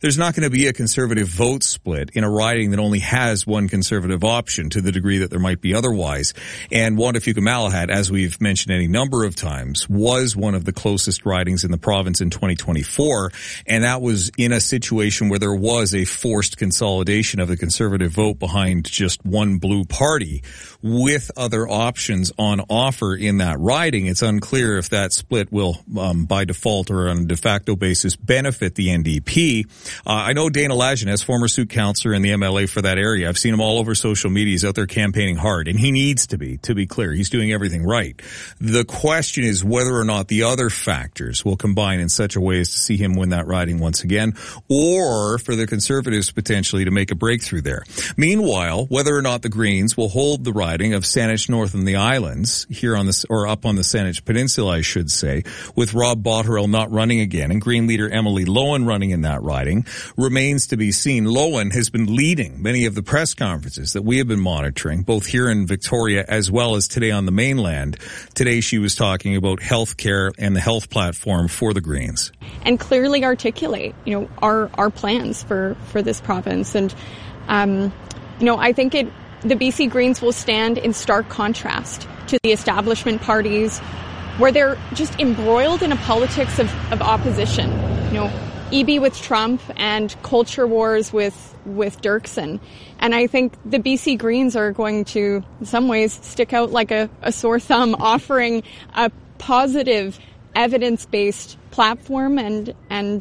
there's not going to be a Conservative vote split in a riding that only has one Conservative option to the degree that there might be otherwise. And Wanda-Fuka-Malahat, as we've mentioned any number of times, was one of the closest ridings in the province in 2024. And that was in a situation where there was a forced consolidation of the Conservative vote behind just one blue party with other options on offer in that riding. It's unclear if that split will, by default or on a de facto basis, benefit the NDP. I know Dana Lajeunesse, former Sooke councillor in the MLA for that area. I've seen him all over social media. He's out there campaigning hard, and he needs to be clear. He's doing everything right. The question is whether or not the other factors will combine in such a way as to see him win that riding once again, or for the Conservatives potentially to make a breakthrough there. Meanwhile, whether or not the Greens will hold the riding of Saanich North and the Islands here on this, or up on the Saanich Peninsula, I should say, with Rob Botterill not running again and Green leader Emily Loewen running in that riding, remains to be seen. Loewen has been leading many of the press conferences that we have been monitoring, both here in Victoria as well as today on the mainland. Today she was talking about healthcare and the health platform for the Greens. And clearly articulate, our plans for this province. And, I think the BC Greens will stand in stark contrast to the establishment parties where they're just embroiled in a politics of opposition. EB with Trump and culture wars with Dirksen. And I think the BC Greens are going to, in some ways, stick out like a sore thumb, offering a positive, evidence-based platform and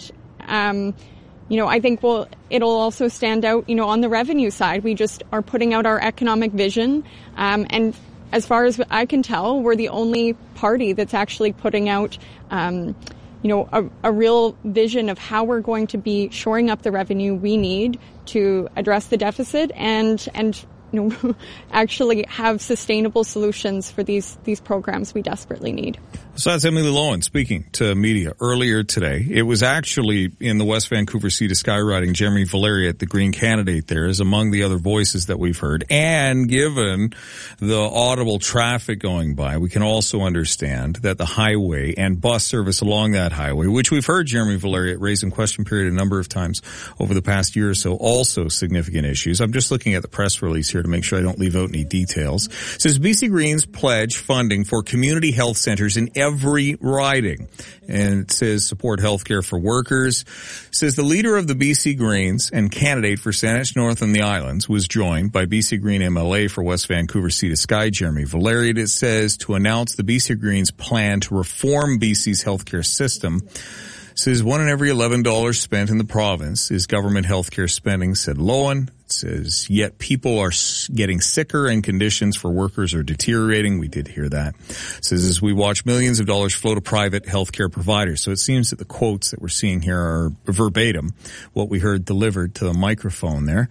I think it'll also stand out, on the revenue side. We just are putting out our economic vision. And as far as I can tell, we're the only party that's actually putting out, a real vision of how we're going to be shoring up the revenue we need to address the deficit and actually have sustainable solutions for these programs we desperately need. So that's Emily Loewen speaking to media earlier today. It was actually in the West Vancouver Sea to Sky riding. Jeremy Valeriot, the Green candidate there, is among the other voices that we've heard. And given the audible traffic going by, we can also understand that the highway and bus service along that highway, which we've heard Jeremy Valeriot raise in question period a number of times over the past year or so, also significant issues. I'm just looking at the press release here to make sure I don't leave out any details. It says BC Greens pledge funding for community health centers in every riding. And it says support healthcare for workers. It says the leader of the BC Greens and candidate for Saanich North and the Islands was joined by BC Green MLA for West Vancouver Sea to Sky, Jeremy Valeriot. It says to announce the BC Greens plan to reform BC's healthcare system. It says $1 in every $11 spent in the province is government healthcare spending, said Loewen. It says, yet people are getting sicker and conditions for workers are deteriorating. We did hear that. It says, as we watch millions of dollars flow to private healthcare providers. So it seems that the quotes that we're seeing here are verbatim what we heard delivered to the microphone there.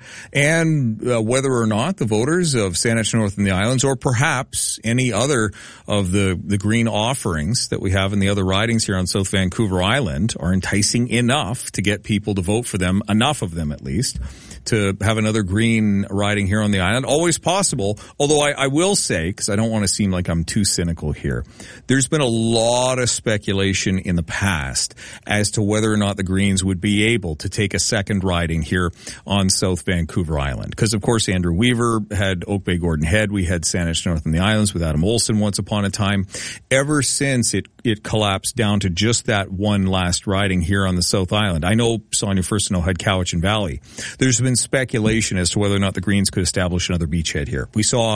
And whether or not the voters of Saanich North and the Islands, or perhaps any other of the Green offerings that we have in the other ridings here on South Vancouver Island, are enticing enough to get people to vote for them, enough of them at least, to have another Green riding here on the island. Always possible, although I will say, because I don't want to seem like I'm too cynical here, there's been a lot of speculation in the past as to whether or not the Greens would be able to take a second riding here on South Vancouver Island. Because, of course, Andrew Weaver had Oak Bay Gordon Head. We had Saanich North and the Islands with Adam Olsen once upon a time. Ever since it collapsed down to just that one last riding here on the South Island. I know Sonia Furstenau had Cowichan Valley. There's been speculation as to whether or not the Greens could establish another beachhead here. We saw,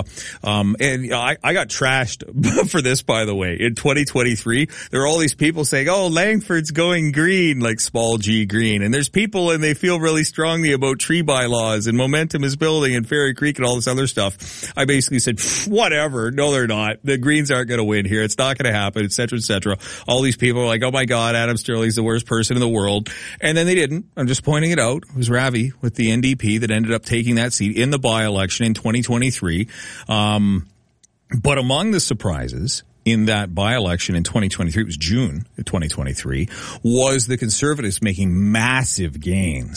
and I got trashed for this, by the way. In 2023, there are all these people saying, oh, Langford's going green, like small G green. And there's people, and they feel really strongly about tree bylaws and momentum is building and Fairy Creek and all this other stuff. I basically said, whatever. No, they're not. The Greens aren't going to win here. It's not going to happen, et cetera, et cetera. All these people are like, oh my God, Adam Sterling's the worst person in the world. And then they didn't. I'm just pointing it out. It was Ravi with the NDP that ended up taking that seat in the by-election in 2023. But among the surprises in that by-election in 2023, it was June of 2023, was the Conservatives making massive gains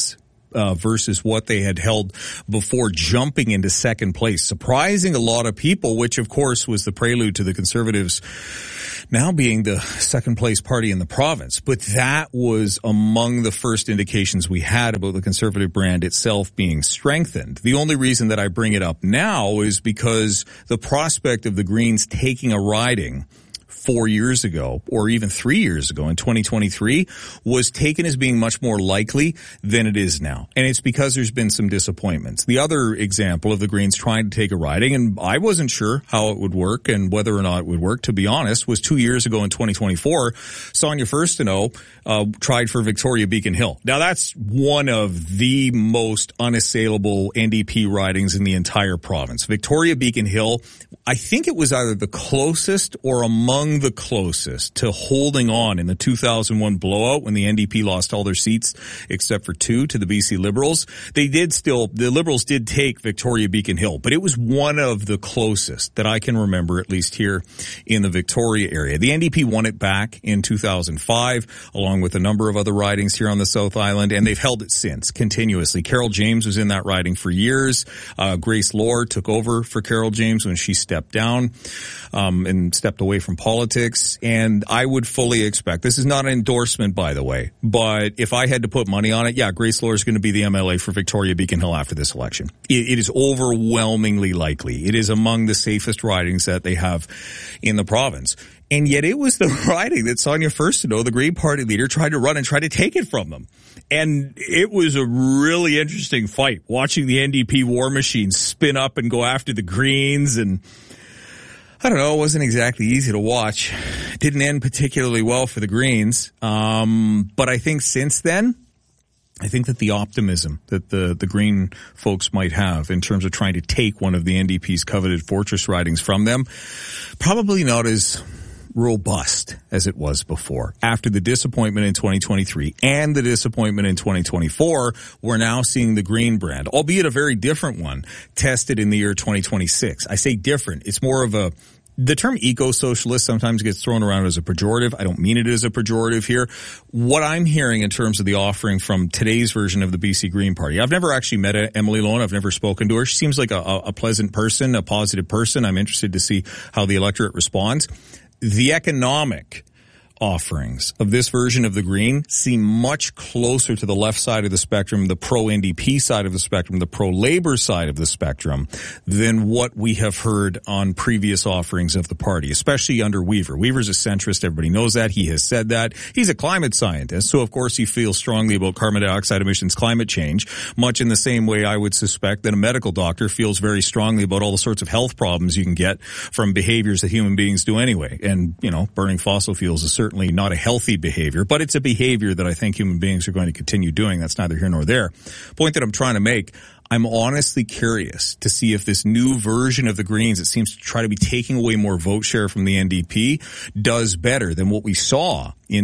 versus what they had held before jumping into second place, surprising a lot of people, which of course was the prelude to the Conservatives now being the second place party in the province. But that was among the first indications we had about the Conservative brand itself being strengthened. The only reason that I bring it up now is because the prospect of the Greens taking a riding 4 years ago, or even 3 years ago in 2023, was taken as being much more likely than it is now. And it's because there's been some disappointments. The other example of the Greens trying to take a riding, and I wasn't sure how it would work and whether or not it would work, to be honest, was 2 years ago in 2024, Sonia Furstenau tried for Victoria Beacon Hill. Now that's one of the most unassailable NDP ridings in the entire province. Victoria Beacon Hill, I think it was either the closest or among the closest to holding on in the 2001 blowout when the NDP lost all their seats except for 2 to the BC Liberals. The Liberals did take Victoria Beacon Hill, but it was one of the closest that I can remember, at least here in the Victoria area. The NDP won it back in 2005, along with a number of other ridings here on the South Island, and they've held it since, continuously. Carol James was in that riding for years. Grace Lohr took over for Carol James when she stepped down and stepped away from politics. And I would fully expect, this is not an endorsement, by the way, but if I had to put money on it, yeah, Grace Lohr is going to be the MLA for Victoria Beacon Hill after this election. It is overwhelmingly likely. It is among the safest ridings that they have in the province. And yet it was the riding that Sonia Furstenau, the Green Party leader, tried to run and try to take it from them. And it was a really interesting fight, watching the NDP war machine spin up and go after the Greens. And I don't know, it wasn't exactly easy to watch. It didn't end particularly well for the Greens. But I think since then, I think that the optimism that the Green folks might have in terms of trying to take one of the NDP's coveted fortress ridings from them, probably not as robust as it was before. After the disappointment in 2023 and the disappointment in 2024, we're now seeing the Green brand, albeit a very different one, tested in the year 2026. I say different. It's more of the term eco-socialist sometimes gets thrown around as a pejorative. I don't mean it as a pejorative here. What I'm hearing in terms of the offering from today's version of the BC Green Party, I've never actually met Emily Loan. I've never spoken to her. She seems like a pleasant person, a positive person. I'm interested to see how the electorate responds. The economic offerings of this version of the Green seem much closer to the left side of the spectrum, the pro-NDP side of the spectrum, the pro-Labor side of the spectrum, than what we have heard on previous offerings of the party, especially under Weaver. Weaver's a centrist. Everybody knows that. He has said that. He's a climate scientist, so of course he feels strongly about carbon dioxide emissions, climate change, much in the same way I would suspect that a medical doctor feels very strongly about all the sorts of health problems you can get from behaviors that human beings do anyway. And, burning fossil fuels is certainly not a healthy behavior, but it's a behavior that I think human beings are going to continue doing. That's neither here nor there. Point that I'm trying to make, I'm honestly curious to see if this new version of the Greens that seems to try to be taking away more vote share from the NDP does better than what we saw in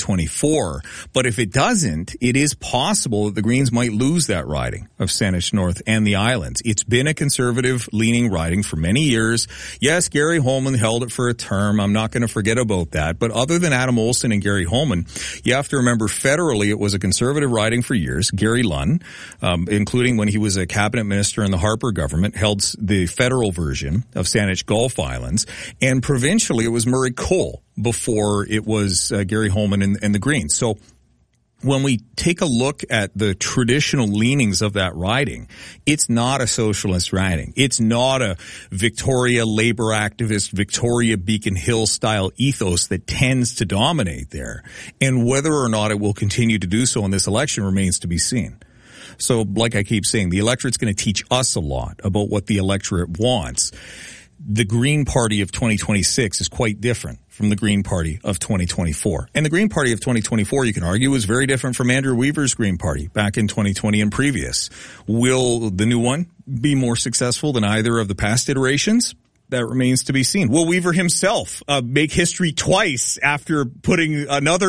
2024. But if it doesn't, it is possible that the Greens might lose that riding of Saanich North and the Islands. It's been a conservative-leaning riding for many years. Yes, Gary Holman held it for a term. I'm not going to forget about that. But other than Adam Olsen and Gary Holman, you have to remember federally it was a conservative riding for years. Gary Lunn, including when he was a cabinet minister in the Harper government, held the federal version of Saanich Gulf Islands. And provincially, it was Murray Cole before it was Gary Holman and the Greens. So when we take a look at the traditional leanings of that riding, it's not a socialist riding. It's not a Victoria labor activist, Victoria Beacon Hill style ethos that tends to dominate there. And whether or not it will continue to do so in this election remains to be seen. So like I keep saying, the electorate's going to teach us a lot about what the electorate wants. The Green Party of 2026 is quite different from the Green Party of 2024. And the Green Party of 2024, you can argue, was very different from Andrew Weaver's Green Party back in 2020 and previous. Will the new one be more successful than either of the past iterations? That remains to be seen. Will Weaver himself make history twice after putting another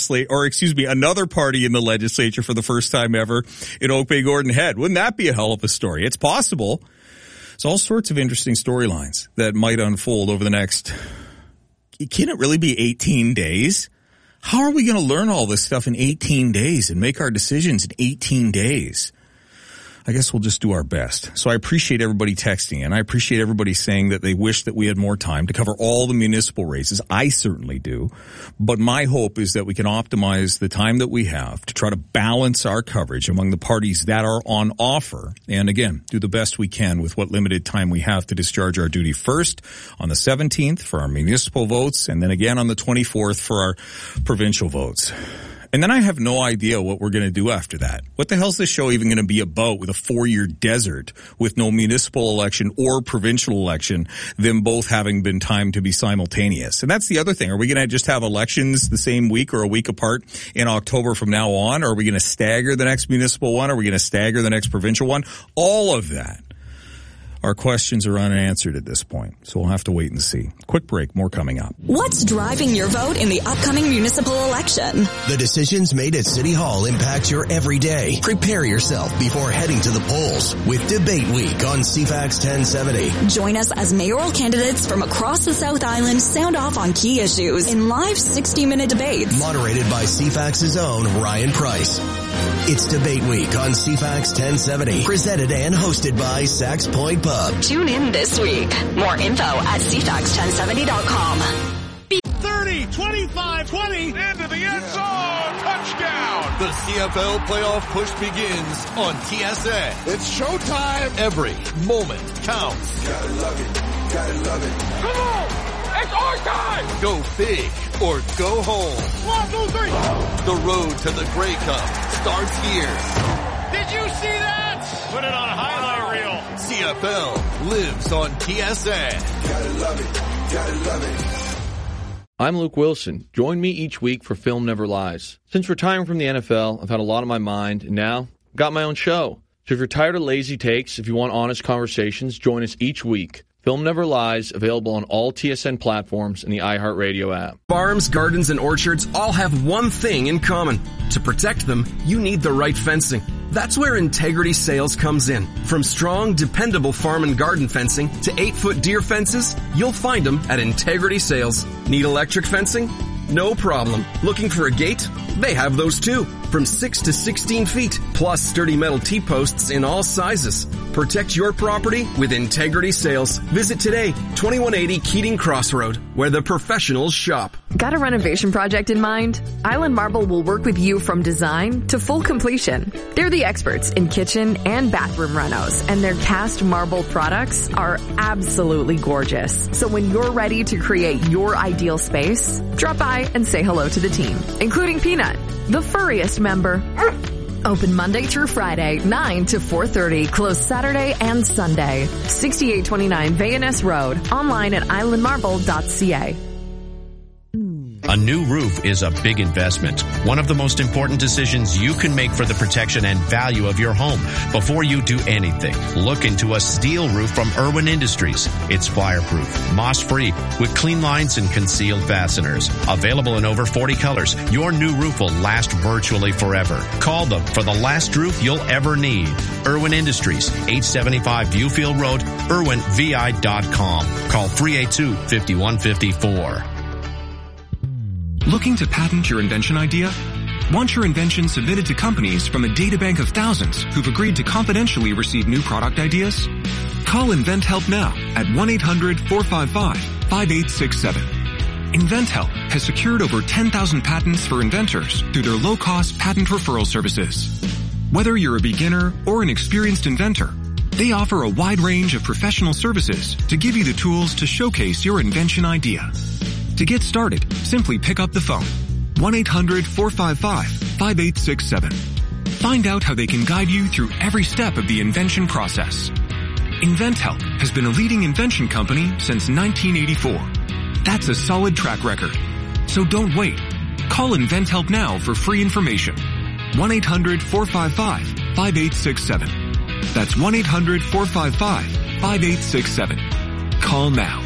party in the legislature for the first time ever in Oak Bay Gordon Head? Wouldn't that be a hell of a story? It's possible. There's all sorts of interesting storylines that might unfold over the next, can it really be 18 days? How are we going to learn all this stuff in 18 days and make our decisions in 18 days? I guess we'll just do our best. So I appreciate everybody texting, and I appreciate everybody saying that they wish that we had more time to cover all the municipal races. I certainly do. But my hope is that we can optimize the time that we have to try to balance our coverage among the parties that are on offer. And again, do the best we can with what limited time we have to discharge our duty first on the 17th for our municipal votes, and then again on the 24th for our provincial votes. And then I have no idea what we're going to do after that. What the hell's this show even going to be about with a 4-year desert with no municipal election or provincial election, them both having been timed to be simultaneous? And that's the other thing. Are we going to just have elections the same week or a week apart in October from now on? Or are we going to stagger the next municipal one? Are we going to stagger the next provincial one? All of that. Our questions are unanswered at this point, so we'll have to wait and see. Quick break, more coming up. What's driving your vote in the upcoming municipal election? The decisions made at City Hall impact your everyday. Prepare yourself before heading to the polls with Debate Week on CFAX 1070. Join us as mayoral candidates from across the South Island sound off on key issues in live 60-minute debates. Moderated by CFAX's own Ryan Price. It's Debate Week on CFAX 1070, presented and hosted by Sax Point Pub. Tune in this week. More info at cfax1070.com. 30, 25, 20, into the end zone, touchdown! The CFL playoff push begins on TSN. It's showtime! Every moment counts. Gotta love it, gotta love it. Come on! It's our time! Go big or go home. 1, 2, 3! The road to the Grey Cup starts here. Did you see that? Put it on a highlight reel. CFL lives on TSN. Gotta love it, gotta love it. I'm Luke Wilson. Join me each week for Film Never Lies. Since retiring from the NFL, I've had a lot on my mind, and now I've got my own show. So if you're tired of lazy takes, if you want honest conversations, join us each week. Film Never Lies, available on all TSN platforms and the iHeartRadio app. Farms, gardens, and orchards all have one thing in common. To protect them, you need the right fencing. That's where Integrity Sales comes in. From strong, dependable farm and garden fencing to 8-foot deer fences, you'll find them at Integrity Sales. Need electric fencing? No problem. Looking for a gate? They have those too. From 6 to 16 feet, plus sturdy metal T-posts in all sizes. Protect your property with Integrity Sales. Visit today, 2180 Keating Crossroad, where the professionals shop. Got a renovation project in mind? Island Marble will work with you from design to full completion. They're the experts in kitchen and bathroom renos, and their cast marble products are absolutely gorgeous. So when you're ready to create your ideal space, drop by and say hello to the team, including Peanut, the furriest member. Open Monday through Friday, 9 to 4:30. Closed Saturday and Sunday. 6829 Vayaness Road. Online at islandmarble.ca. A new roof is a big investment. One of the most important decisions you can make for the protection and value of your home. Before you do anything, look into a steel roof from Irwin Industries. It's fireproof, moss-free, with clean lines and concealed fasteners. Available in over 40 colors, your new roof will last virtually forever. Call them for the last roof you'll ever need. Irwin Industries, 875 Viewfield Road, irwinvi.com. Call 382-5154. Looking to patent your invention idea? Want your invention submitted to companies from a databank of thousands who've agreed to confidentially receive new product ideas? Call InventHelp now at 1-800-455-5867. InventHelp has secured over 10,000 patents for inventors through their low-cost patent referral services. Whether you're a beginner or an experienced inventor, they offer a wide range of professional services to give you the tools to showcase your invention idea. To get started, simply pick up the phone, 1-800-455-5867. Find out how they can guide you through every step of the invention process. InventHelp has been a leading invention company since 1984. That's a solid track record. So don't wait. Call InventHelp now for free information. 1-800-455-5867. That's 1-800-455-5867. Call now.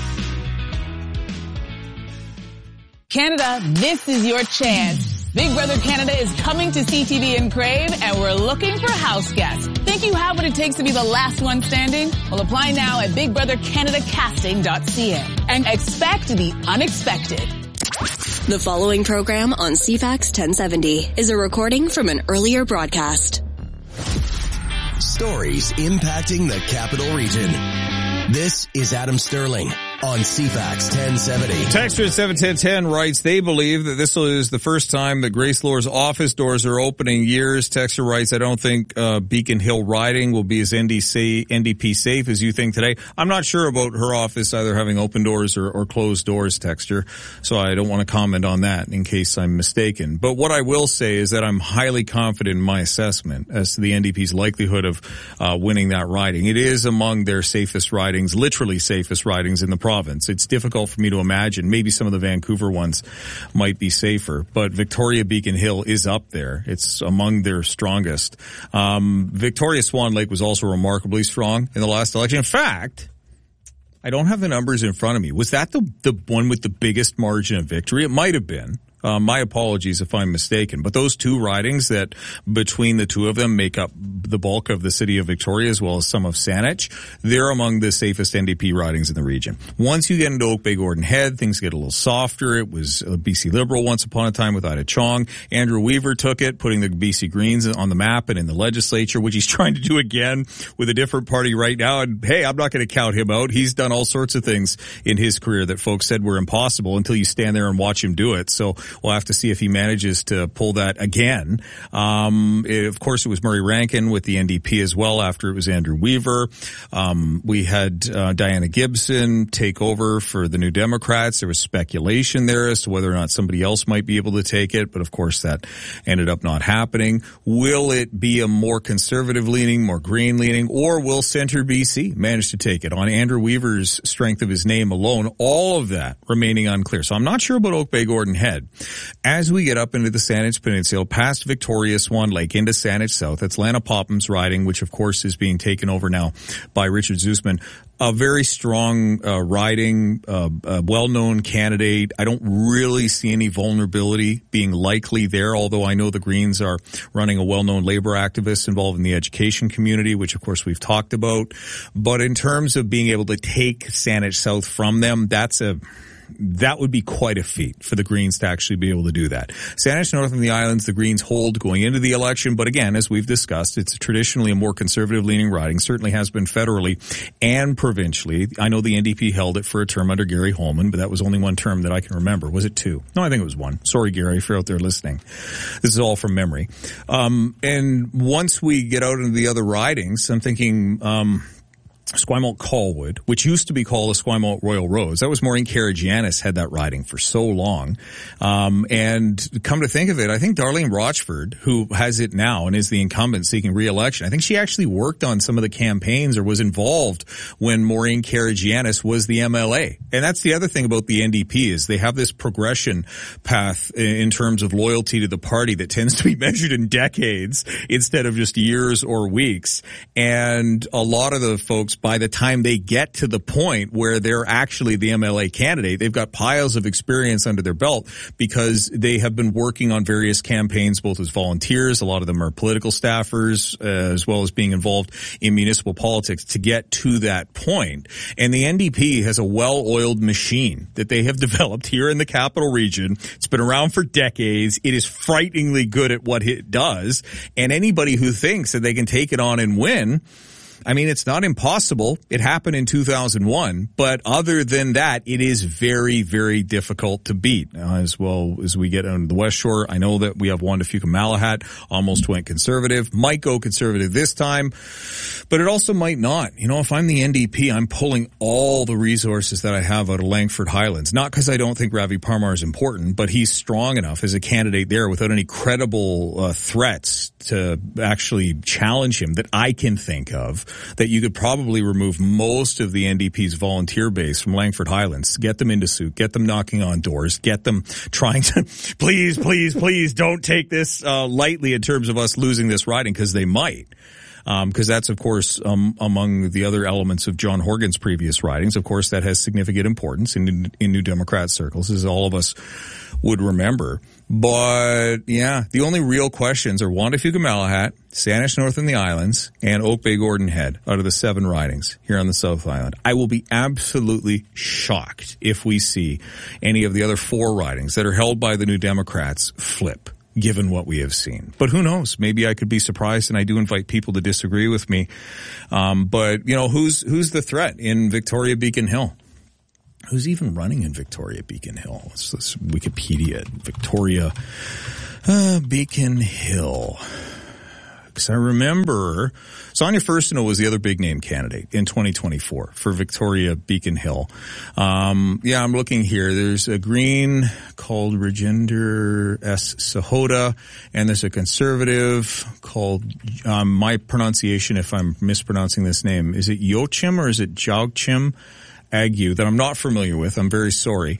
Canada, this is your chance. Big Brother Canada is coming to CTV and Crave, and we're looking for house guests. Think you have what it takes to be the last one standing? Well, apply now at BigBrotherCanadaCasting.ca and expect the unexpected. The following program on CFAX 1070 is a recording from an earlier broadcast. Stories impacting the Capital Region. This is Adam Sterling on CFAX 1070. Texter at 71010 writes, they believe that this is the first time that Grace Lore's office doors are opening years. Texter writes, I don't think Beacon Hill riding will be as NDP safe as you think today. I'm not sure about her office either having open doors or closed doors, Texter, so I don't want to comment on that in case I'm mistaken. But what I will say is that I'm highly confident in my assessment as to the NDP's likelihood of winning that riding. It is among their safest ridings, literally safest ridings in the province. It's difficult for me to imagine. Maybe some of the Vancouver ones might be safer, but Victoria Beacon Hill is up there. It's among their strongest. Victoria Swan Lake was also remarkably strong in the last election. In fact, I don't have the numbers in front of me. Was that the one with the biggest margin of victory? It might have been. My apologies if I'm mistaken, but those two ridings that between the two of them make up the bulk of the city of Victoria as well as some of Saanich, they're among the safest NDP ridings in the region. Once you get into Oak Bay Gordon Head, things get a little softer. It was a BC Liberal once upon a time with Ida Chong. Andrew Weaver took it, putting the BC Greens on the map and in the legislature, which he's trying to do again with a different party right now. And hey, I'm not going to count him out. He's done all sorts of things in his career that folks said were impossible until you stand there and watch him do it. So we'll have to see if he manages to pull that again. Of course, it was Murray Rankin with the NDP as well after it was Andrew Weaver. We had Diana Gibson take over for the New Democrats. There was speculation there as to whether or not somebody else might be able to take it, but of course that ended up not happening. Will it be a more conservative leaning, more green leaning, or will Centre BC manage to take it on Andrew Weaver's strength of his name alone? All of that remaining unclear. So I'm not sure about Oak Bay Gordon Head. As we get up into the Saanich Peninsula, past Victoria Swan Lake, into Saanich South, that's Lana Popham's riding, which of course is being taken over now by Richard Zusman. A very strong riding, well-known candidate. I don't really see any vulnerability being likely there, although I know the Greens are running a well-known labor activist involved in the education community, which of course we've talked about. But in terms of being able to take Saanich South from them, that would be quite a feat for the Greens to actually be able to do that. Saanich North and the Islands, the Greens hold going into the election, but again, as we've discussed, it's traditionally a more conservative-leaning riding, certainly has been federally and provincially. I know the NDP held it for a term under Gary Holman, but that was only one term that I can remember. Was it two? No, I think it was one. Sorry, Gary, if you're out there listening. This is all from memory. And once we get out into the other ridings, I'm thinking Esquimalt Colwood, which used to be called Esquimalt Royal Rose. That was Maureen Karagianis had that riding for so long. And come to think of it, I think Darlene Rochford, who has it now and is the incumbent seeking re-election, I think she actually worked on some of the campaigns or was involved when Maureen Karagianis was the MLA. And that's the other thing about the NDP is they have this progression path in terms of loyalty to the party that tends to be measured in decades instead of just years or weeks. And a lot of the folks, by the time they get to the point where they're actually the MLA candidate, they've got piles of experience under their belt because they have been working on various campaigns, both as volunteers. A lot of them are political staffers, as well as being involved in municipal politics to get to that point. And the NDP has a well-oiled machine that they have developed here in the Capital Region. It's been around for decades. It is frighteningly good at what it does. And anybody who thinks that they can take it on and win, I mean, it's not impossible. It happened in 2001. But other than that, it is very, very difficult to beat. As well as we get on the West Shore, I know that we have Wanda Fuka-Malahat, almost went conservative. Might go conservative this time, but it also might not. You know, if I'm the NDP, I'm pulling all the resources that I have out of Langford Highlands. Not because I don't think Ravi Parmar is important, but he's strong enough as a candidate there without any credible threats to actually challenge him that I can think of, that you could probably remove most of the NDP's volunteer base from Langford Highlands, get them into suit, get them knocking on doors, get them trying to, please don't take this lightly in terms of us losing this riding, because they might. because that's, of course, among the other elements of John Horgan's previous writings. Of course, that has significant importance in New Democrat circles, as all of us would remember. But, yeah, the only real questions are Juan de Fuca Malahat, Saanich North and the Islands, and Oak Bay Gordon Head out of the 7 ridings here on the South Island. I will be absolutely shocked if we see any of the other 4 ridings that are held by the New Democrats flip, given what we have seen. But who knows? Maybe I could be surprised, and I do invite people to disagree with me. But, who's the threat in Victoria Beacon Hill? Who's even running in Victoria Beacon Hill? Let's Wikipedia Victoria Beacon Hill. Because I remember Sonia Furstenau was the other big name candidate in 2024 for Victoria Beacon Hill. I'm looking here. There's a Green called Rajinder S. Sahota, and there's a Conservative called, my pronunciation, if I'm mispronouncing this name, is it Yochim or is it Jogchim Agu, that I'm not familiar with. I'm very sorry.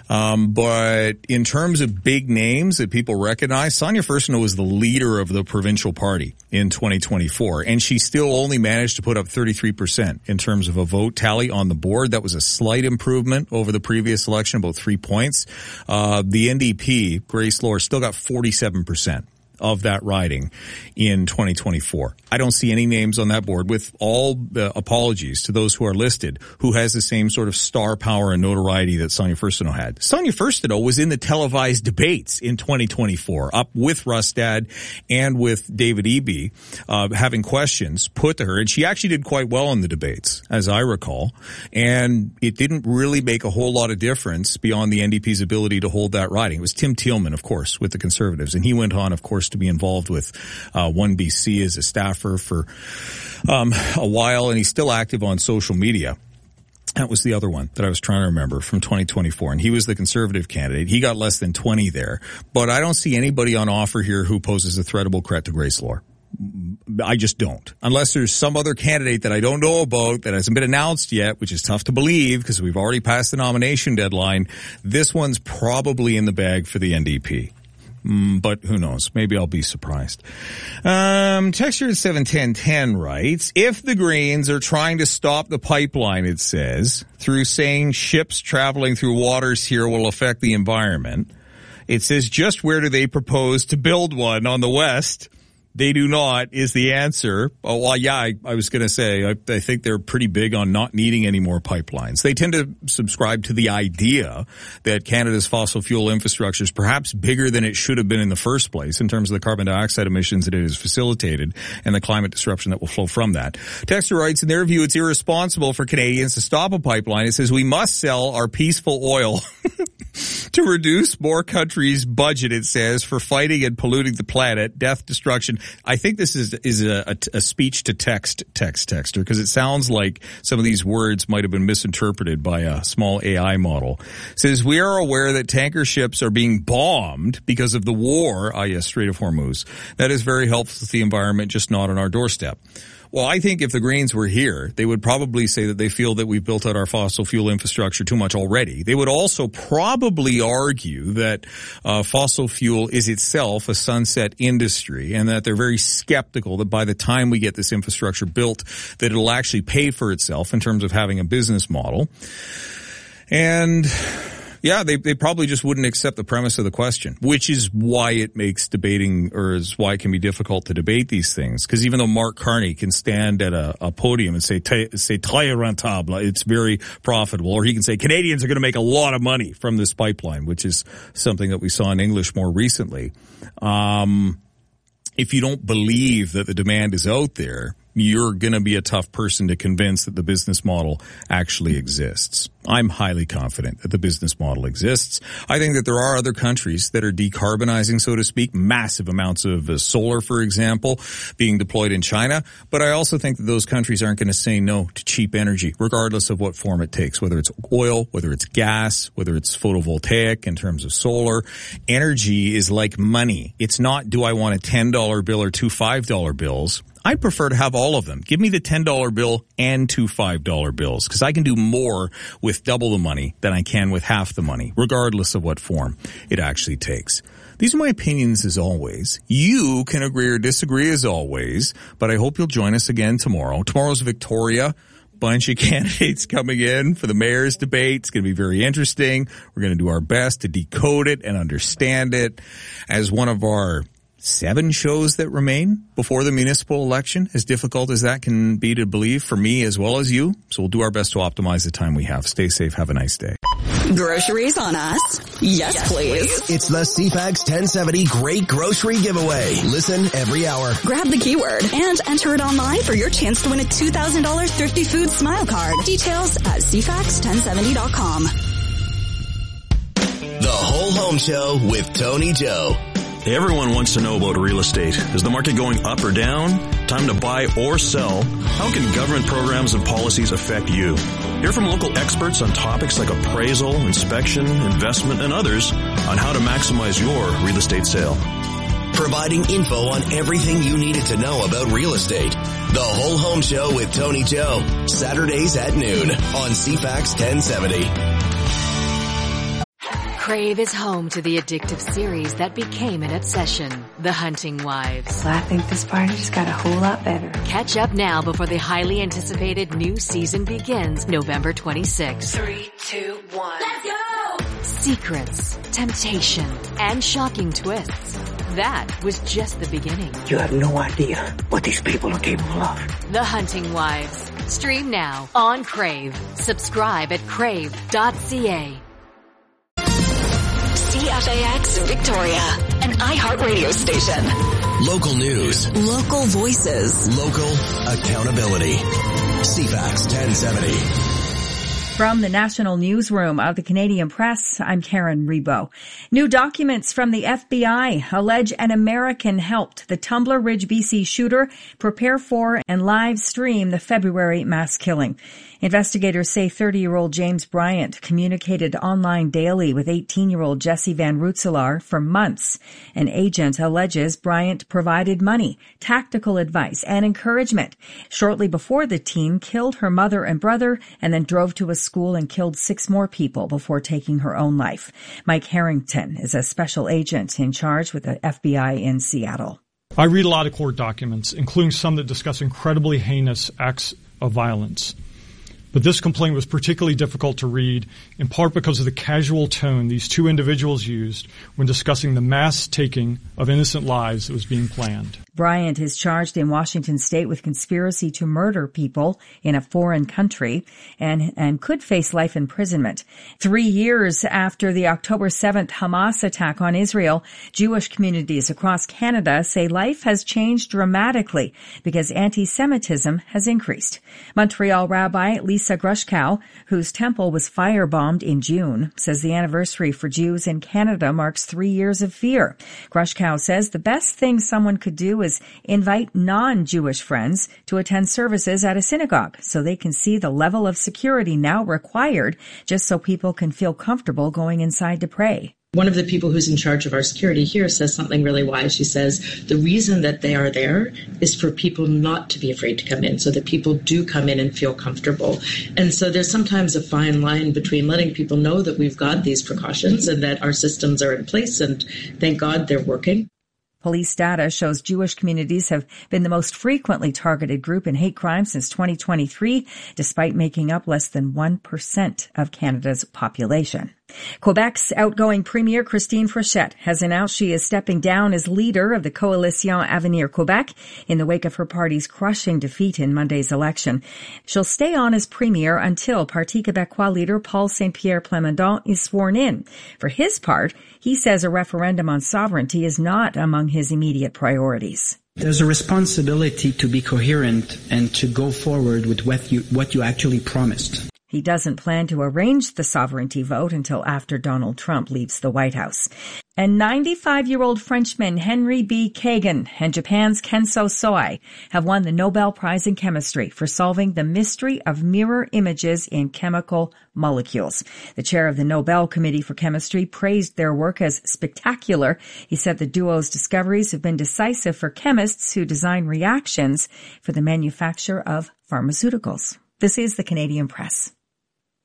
But in terms of big names that people recognize, Sonia Furstenau was the leader of the provincial party in 2024, and she still only managed to put up 33% in terms of a vote tally on the board. That was a slight improvement over the previous election, about 3 points. The NDP, Grace Lohr, still got 47% of that riding in 2024. I don't see any names on that board, with all apologies to those who are listed, who has the same sort of star power and notoriety that Sonia Furstenau had. Sonia Furstenau was in the televised debates in 2024, up with Rustad and with David Eby, having questions put to her, and she actually did quite well in the debates, as I recall, and it didn't really make a whole lot of difference beyond the NDP's ability to hold that riding. It was Tim Thielman, of course, with the Conservatives, and he went on, of course, to be involved with 1BC as a staffer for a while, and he's still active on social media. That was the other one that I was trying to remember from 2024, and he was the Conservative candidate. He got less than 20 there, but I don't see anybody on offer here who poses a threatable threat to Grace Lohr. I just don't. Unless there's some other candidate that I don't know about that hasn't been announced yet, which is tough to believe because we've already passed the nomination deadline. This one's probably in the bag for the NDP. But who knows? Maybe I'll be surprised. Texture at 71010 writes, if the Greens are trying to stop the pipeline, it says, through saying ships traveling through waters here will affect the environment, it says, just where do they propose to build one on the west? They do not, is the answer. Oh, well, yeah, I was going to say, I think they're pretty big on not needing any more pipelines. They tend to subscribe to the idea that Canada's fossil fuel infrastructure is perhaps bigger than it should have been in the first place in terms of the carbon dioxide emissions that it has facilitated and the climate disruption that will flow from that. Texter writes, in their view, it's irresponsible for Canadians to stop a pipeline. It says we must sell our peaceful oil to reduce more countries' budget, it says, for fighting and polluting the planet, death, destruction. I think this is a speech to text texter, because it sounds like some of these words might have been misinterpreted by a small AI model. It says, we are aware that tanker ships are being bombed because of the war, Strait of Hormuz. That is very helpful to the environment, just not on our doorstep. Well, I think if the Greens were here, they would probably say that they feel that we've built out our fossil fuel infrastructure too much already. They would also probably argue that fossil fuel is itself a sunset industry, and that they're very skeptical that by the time we get this infrastructure built, that it'll actually pay for itself in terms of having a business model. And yeah, they probably just wouldn't accept the premise of the question, which is why it makes debating, or is why it can be difficult to debate these things. Because even though Mark Carney can stand at a podium and say très rentable, it's very profitable, or he can say Canadians are going to make a lot of money from this pipeline, which is something that we saw in English more recently. If you don't believe that the demand is out there, you're going to be a tough person to convince that the business model actually exists. I'm highly confident that the business model exists. I think that there are other countries that are decarbonizing, so to speak, massive amounts of solar, for example, being deployed in China. But I also think that those countries aren't going to say no to cheap energy, regardless of what form it takes, whether it's oil, whether it's gas, whether it's photovoltaic in terms of solar. Energy is like money. It's not, do I want a $10 bill or two $5 bills? I prefer to have all of them. Give me the $10 bill and two $5 bills, because I can do more with double the money than I can with half the money, regardless of what form it actually takes. These are my opinions as always. You can agree or disagree as always, but I hope you'll join us again tomorrow. Tomorrow's Victoria. Bunch of candidates coming in for the mayor's debate. It's going to be very interesting. We're going to do our best to decode it and understand it. As one of our 7 shows that remain before the municipal election, as difficult as that can be to believe for me as well as you. So we'll do our best to optimize the time we have. Stay safe. Have a nice day. Groceries on us? Yes, please. It's the CFAX 1070 Great Grocery Giveaway. Listen every hour. Grab the keyword and enter it online for your chance to win a $2,000 Thrifty Foods Smile Card. Details at cfax1070.com. The Whole Home Show with Tony Joe. Everyone wants to know about real estate. Is the market going up or down? Time to buy or sell? How can government programs and policies affect you? Hear from local experts on topics like appraisal, inspection, investment, and others on how to maximize your real estate sale. Providing info on everything you needed to know about real estate. The Whole Home Show with Tony Joe. Saturdays at noon on CFAX 1070. Crave is home to the addictive series that became an obsession, The Hunting Wives. I think this party just got a whole lot better. Catch up now before the highly anticipated new season begins November 26th. 3, 2, 1. Let's go! Secrets, temptation, and shocking twists. That was just the beginning. You have no idea what these people are capable of. The Hunting Wives. Stream now on Crave. Subscribe at crave.ca. CFAX Victoria, an iHeartRadio station. Local news. Local voices. Local accountability. CFAX 1070. From the National Newsroom of the Canadian Press, I'm Karen Rebo. New documents from the FBI allege an American helped the Tumbler Ridge, BC shooter prepare for and live stream the February mass killing. Investigators say 30-year-old James Bryant communicated online daily with 18-year-old Jesse Van Rootselaar for months. An agent alleges Bryant provided money, tactical advice, and encouragement shortly before the teen killed her mother and brother and then drove to a school and killed 6 more people before taking her own life. Mike Harrington is a special agent in charge with the FBI in Seattle. I read a lot of court documents, including some that discuss incredibly heinous acts of violence. But this complaint was particularly difficult to read, in part because of the casual tone these 2 individuals used when discussing the mass taking of innocent lives that was being planned. Bryant is charged in Washington state with conspiracy to murder people in a foreign country and could face life imprisonment. 3 years after the October 7th Hamas attack on Israel, Jewish communities across Canada say life has changed dramatically because anti-Semitism has increased. Montreal Rabbi Lisa Grushkow, whose temple was firebombed in June, says the anniversary for Jews in Canada marks 3 years of fear. Grushkow says the best thing someone could do is invite non-Jewish friends to attend services at a synagogue so they can see the level of security now required just so people can feel comfortable going inside to pray. One of the people who's in charge of our security here says something really wise. She says the reason that they are there is for people not to be afraid to come in, so that people do come in and feel comfortable. And so there's sometimes a fine line between letting people know that we've got these precautions and that our systems are in place, and thank God they're working. Police data shows Jewish communities have been the most frequently targeted group in hate crime since 2023, despite making up less than 1% of Canada's population. Quebec's outgoing Premier Christine Fréchette has announced she is stepping down as leader of the Coalition Avenir Quebec in the wake of her party's crushing defeat in Monday's election. She'll stay on as Premier until Parti Québécois leader Paul Saint-Pierre Plamondon is sworn in. For his part, he says a referendum on sovereignty is not among his immediate priorities. There's a responsibility to be coherent and to go forward with what you actually promised. He doesn't plan to arrange the sovereignty vote until after Donald Trump leaves the White House. And 95-year-old Frenchman Henry B. Kagan and Japan's Kenso Soai have won the Nobel Prize in Chemistry for solving the mystery of mirror images in chemical molecules. The chair of the Nobel Committee for Chemistry praised their work as spectacular. He said the duo's discoveries have been decisive for chemists who design reactions for the manufacture of pharmaceuticals. This is the Canadian Press.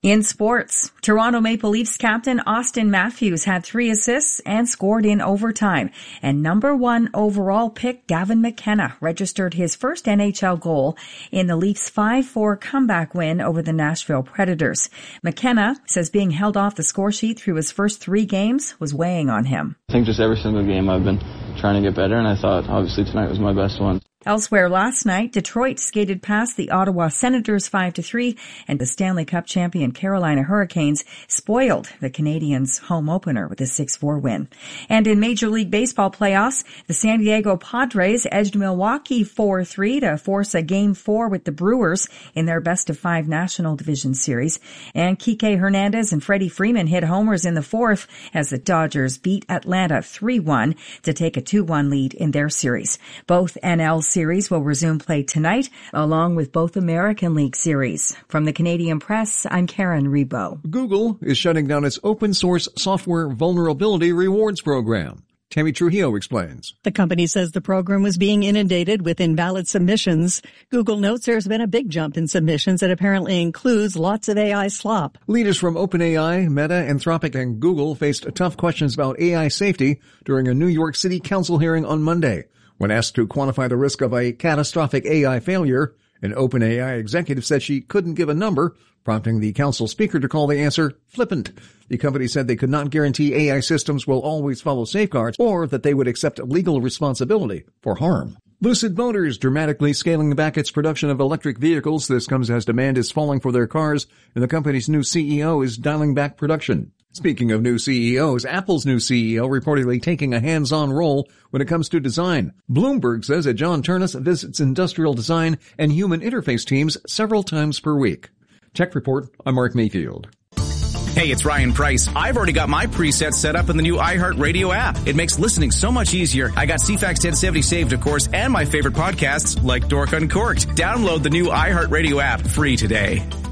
In sports, Toronto Maple Leafs captain Austin Matthews had 3 assists and scored in overtime. And number 1 overall pick Gavin McKenna registered his first NHL goal in the Leafs' 5-4 comeback win over the Nashville Predators. McKenna says being held off the score sheet through his first 3 games was weighing on him. I think just every single game I've been trying to get better, and I thought obviously tonight was my best one. Elsewhere last night, Detroit skated past the Ottawa Senators 5-3, and the Stanley Cup champion Carolina Hurricanes spoiled the Canadiens' home opener with a 6-4 win. And in Major League Baseball playoffs, the San Diego Padres edged Milwaukee 4-3 to force a Game 4 with the Brewers in their best-of-5 National Division Series. And Kike Hernandez and Freddie Freeman hit homers in the 4th as the Dodgers beat Atlanta 3-1 to take a 2-1 lead in their series. Both NL series will resume play tonight, along with both American League series. From the Canadian Press, I'm Karen Rebo. Google is shutting down its open source software vulnerability rewards program. Tammy Trujillo explains. The company says the program was being inundated with invalid submissions. Google notes there's been a big jump in submissions that apparently includes lots of AI slop. Leaders from OpenAI, Meta, Anthropic, and Google faced tough questions about AI safety during a New York City Council hearing on Monday. When asked to quantify the risk of a catastrophic AI failure, an OpenAI executive said she couldn't give a number, prompting the council speaker to call the answer flippant. The company said they could not guarantee AI systems will always follow safeguards or that they would accept legal responsibility for harm. Lucid Motors dramatically scaling back its production of electric vehicles. This comes as demand is falling for their cars, and the company's new CEO is dialing back production. Speaking of new CEOs, Apple's new CEO reportedly taking a hands-on role when it comes to design. Bloomberg says that John Ternus visits industrial design and human interface teams several times per week. Tech Report, I'm Mark Mayfield. Hey, it's Ryan Price. I've already got my presets set up in the new iHeartRadio app. It makes listening so much easier. I got CFAX 1070 saved, of course, and my favorite podcasts like Dork Uncorked. Download the new iHeartRadio app free today.